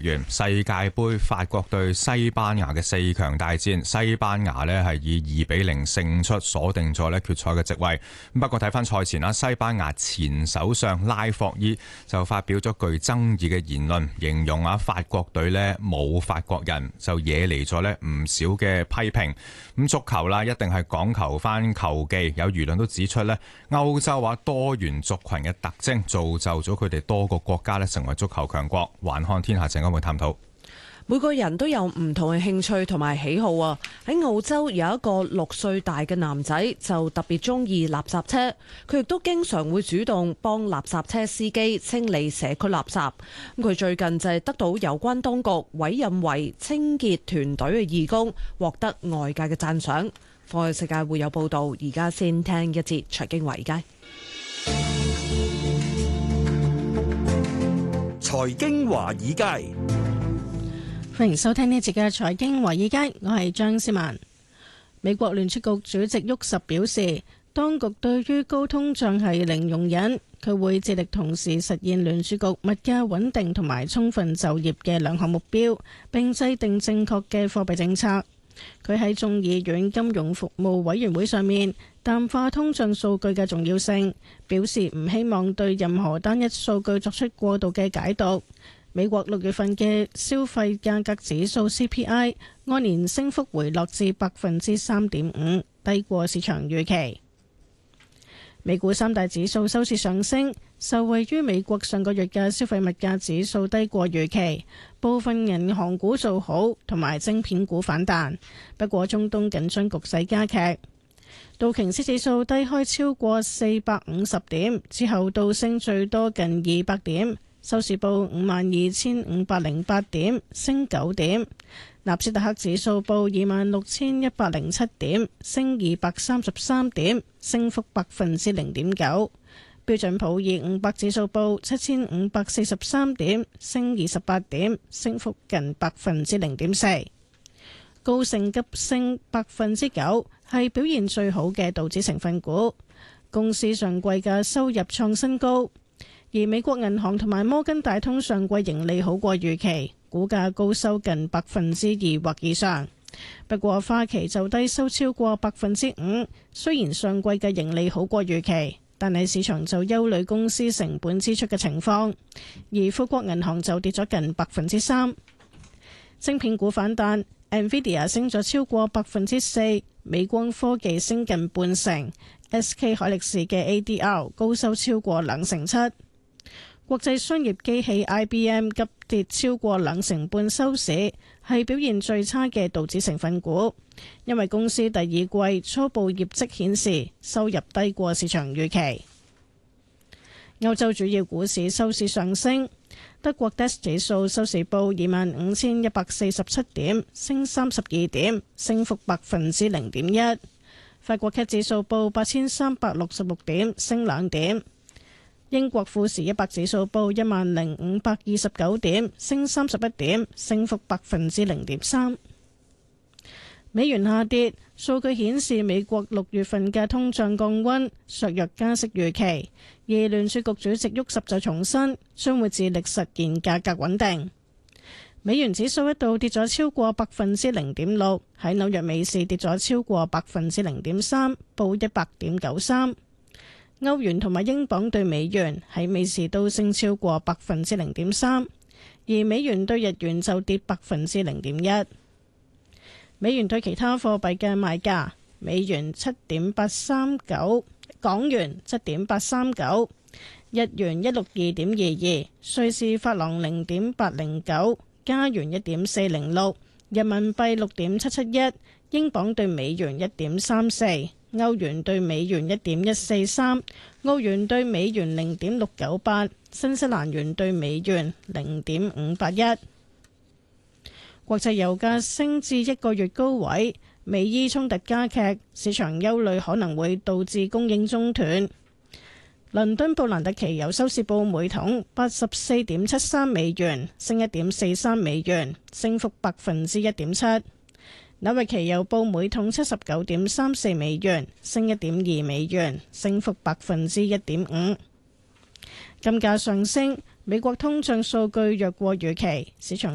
完世界盃法國對西班牙嘅4強大戰，西班牙呢係以2-0勝出，鎖定咗呢決賽嘅席位。不過睇翻賽前啦，西班牙前首相拉霍伊就發表咗具爭議嘅言論，形容法國隊呢冇法國人，就惹嚟咗呢唔少嘅批評。咁足球啦，一定係講求翻球技，有輿論都指出呢歐洲多元族群嘅特徵造就咗佢哋多個國家成為足球強國。環看天下陣間會探討。 每個人都有唔同嘅興趣同埋喜好啊！喺澳洲有一個6歲大嘅男仔就特別中意垃圾車，佢亦都經常會主動幫垃圾車司機清理社區垃圾。佢最近就係得到有關當局委任為清潔團隊嘅義工，獲得外界嘅讚賞。放眼世界會有報道，而家先聽一節財經華爾街。 財經華爾街， 歡迎收聽呢一節嘅財經華爾街，我係張思文。美國聯儲局主席沃什表示，當局對於高通脹係零容忍，佢會致力同時實現聯儲局物價穩定同埋充分就業嘅兩項目標，並制定正確嘅貨幣政策。佢喺眾議院金融服務委員會上面淡化通脹數據嘅重要性，表示唔希望對任何單一數據作出過度嘅解讀。美國6月份嘅消費價格指數 CPI 按年升幅回落至 3.5%， 低過市場預期。美股三大指數收市上升，受惠於美國上個月嘅消費物價指數低過預期，部分銀行股做好，同埋晶片股反彈。不過中東緊張局勢加劇，道瓊斯指數低開超過450點，之後倒升最多近200點，收市報52,508點，升9點。納斯達克指數報26,107點，升233點，升幅0.9%。標準普爾500指數報7,543點，升28點，升幅近0.4%。高盛急升9%，係表現最好嘅道指成分股。公司上季嘅收入創新高，而美國銀行同埋摩根大通上季盈利好過預期，股價高收近2%或以上。不過花旗就低收超過5%，雖然上季嘅盈利好過預期，但係市場就憂慮公司成本支出嘅情況。而富國銀行就跌咗近3%。晶片股反彈，NVIDIA 升咗超過4%，美光科技升近0.5%。SK 海力士嘅 ADR 高收超過2.7%。國際商業機器 IBM 急跌超過2.5%收市，係表現最差嘅道指成分股，因為公司第二季初步業績顯示收入低過市場預期。歐洲主要股市收市上升，德國 DAX 指數收市報25,147點，升32點，升幅0.1%。法國 CAC 指數報8,366點，升2點。英國富時100指數報10,529點，升31點，升幅0.3%。美元下跌，數據顯示美國6月份嘅通脹降溫，削弱加息預期。而聯儲局主席沃什就重申，將會致力實現價格穩定。美元指數一度跌咗超過0.6%，喺紐約美市跌咗超過0.3%，報100.93。歐元同埋英鎊對美元喺美市都升超過0.3%，而美元對日元就跌0.1%。美元對其他貨幣嘅賣價：美元7.839，港元7.839，日元162.22，瑞士法郎0.809，加元1.406，人民幣6.771，英鎊對美元1.34。歐元對美元1.143，澳元對美元0.698，新西蘭元對美元0.581。國際油價升至1個月高位，美伊衝突加劇，市場憂慮可能會導致供應中斷。倫敦布蘭特期油收市報每桶84.73美元，升1.43美元，升幅1.7%。紐約期油報每桶79.34美元，升1.2美元，升幅1.5%。金價上升，美國通脹數據弱過預期，市場